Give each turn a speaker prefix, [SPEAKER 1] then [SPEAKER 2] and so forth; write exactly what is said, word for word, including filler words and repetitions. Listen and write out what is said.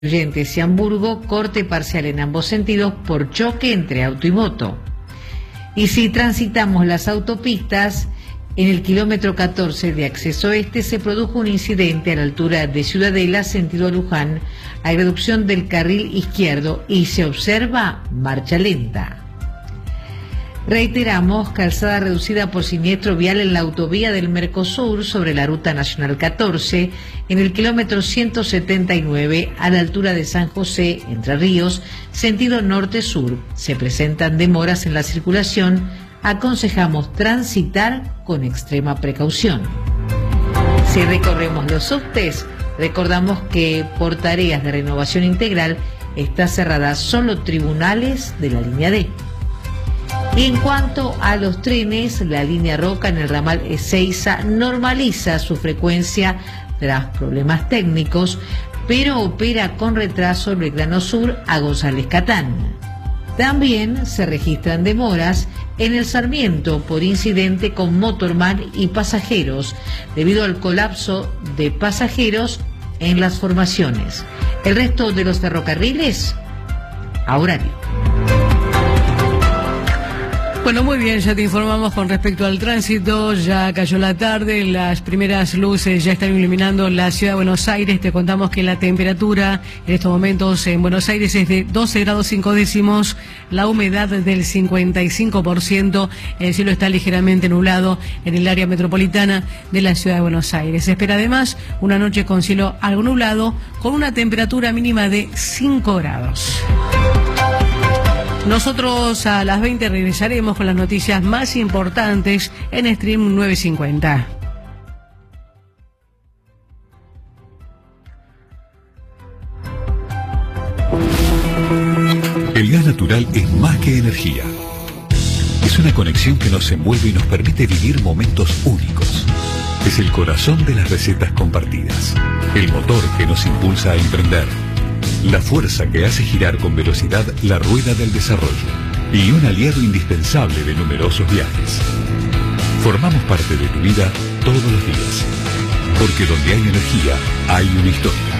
[SPEAKER 1] Corrientes y Hamburgo, corte parcial en ambos sentidos por choque entre auto y moto. Y si transitamos las autopistas, en el kilómetro catorce de acceso este se produjo un incidente a la altura de Ciudadela, sentido Luján, a reducción del carril izquierdo y se observa marcha lenta. Reiteramos, calzada reducida por siniestro vial en la autovía del Mercosur sobre la Ruta Nacional catorce, en el kilómetro ciento setenta y nueve, a la altura de San José, Entre Ríos, sentido norte-sur. Se presentan demoras en la circulación, aconsejamos transitar con extrema precaución. Si recorremos los subtes, recordamos que por tareas de renovación integral está cerrada solo Tribunales de la línea D. Y en cuanto a los trenes, la línea Roca en el ramal Ezeiza normaliza su frecuencia tras problemas técnicos, pero opera con retraso el Belgrano Sur a González Catán. También se registran demoras en el Sarmiento por incidente con Motorman y pasajeros, debido al colapso de pasajeros en las formaciones. El resto de los ferrocarriles a horario.
[SPEAKER 2] Bueno, muy bien, ya te informamos con respecto al tránsito, ya cayó la tarde, las primeras luces ya están iluminando la ciudad de Buenos Aires. Te contamos que la temperatura en estos momentos en Buenos Aires es de doce grados cinco décimos, la humedad del cincuenta y cinco por ciento, el cielo está ligeramente nublado en el área metropolitana de la ciudad de Buenos Aires. Se espera además una noche con cielo algo nublado, con una temperatura mínima de cinco grados. Nosotros a las veinte regresaremos con las noticias más importantes en Stream nueve cincuenta.
[SPEAKER 3] El gas natural es más que energía. Es una conexión que nos envuelve y nos permite vivir momentos únicos. Es el corazón de las recetas compartidas. El motor que nos impulsa a emprender. La fuerza que hace girar con velocidad la rueda del desarrollo y un aliado indispensable de numerosos viajes. Formamos parte de tu vida todos los días, porque donde hay energía hay una historia.